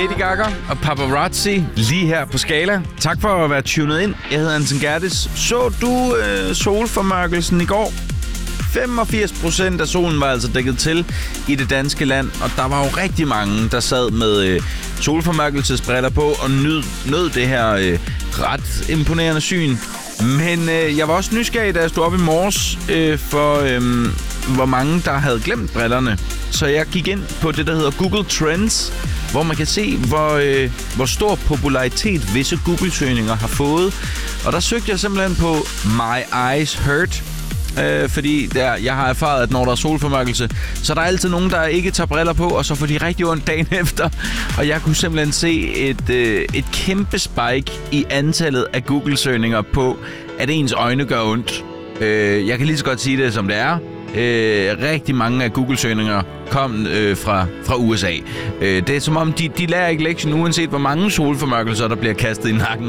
Lady Gaga og Paparazzi lige her på Skala. Tak for at være tunet ind. Jeg hedder Anton Gertis. Så du solformørkelsen i går? 85% af solen var altså dækket til i det danske land, og der var jo rigtig mange, der sad med solformørkelsesbriller på og nød det her ret imponerende syn. Men jeg var også nysgerrig, da jeg stod op i morges, for hvor mange, der havde glemt brillerne. Så jeg gik ind på det, der hedder Google Trends, hvor man kan se, hvor stor popularitet visse Google-søgninger har fået. Og der søgte jeg simpelthen på My Eyes Hurt. Fordi jeg har erfaret, at når der er solformørkelse, så er der altid nogen, der ikke tager briller på, og så får de rigtig ondt dagen efter. Og jeg kunne simpelthen se et kæmpe spike i antallet af Google-søgninger på, at ens øjne gør ondt. Jeg kan lige så godt sige det, som det er. Rigtig mange af Google-søgninger kom fra USA. Det er som om, de lærer ikke lektion, uanset hvor mange solformørkelser, der bliver kastet i nakken